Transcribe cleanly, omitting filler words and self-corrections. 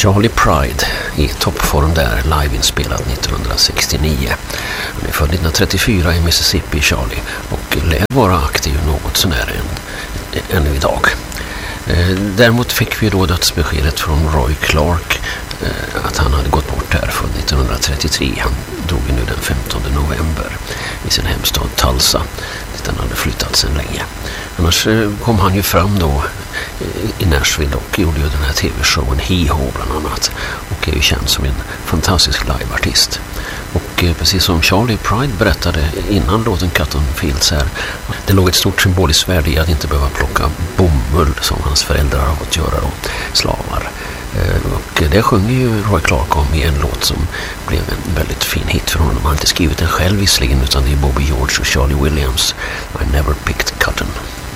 Charlie Pride i toppform där, liveinspelad 1969. Han är född 1934 i Mississippi, Charlie, och lär vara aktiv något sånär än idag. Däremot fick vi då dödsbeskedet från Roy Clark att han hade gått bort här för 1933. Han dog nu den 15 november i sin hemstad Tulsa, dit han hade flyttat sedan länge. Annars kom han ju fram då i Nashville och gjorde ju den här tv-showen Hee-Haw bland annat, och är ju känd som en fantastisk liveartist. Och precis som Charlie Pride berättade innan låten Cotton Fields här, det låg ett stort symboliskt värde i att inte behöva plocka bomull som hans föräldrar har fått göra då, slavar. Och det sjunger ju Roy Clark om i en låt som blev en väldigt fin hit för honom. Han har inte skrivit den själv visserligen, utan det är Bobby George och Charlie Williams. I never picked cotton.